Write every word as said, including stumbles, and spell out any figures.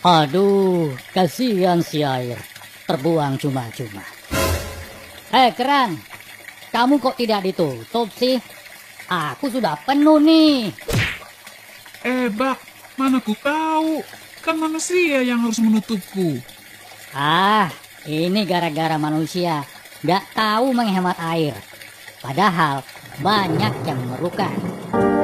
Aduh, kasihan si air. Terbuang cuma-cuma. Hei keran, kamu kok tidak ditutup sih? Aku sudah penuh nih. Eh Bak, mana ku tahu. Kan manusia yang harus menutupku. Ah, ini gara-gara manusia nggak tahu menghemat air. Padahal banyak yang memerlukan.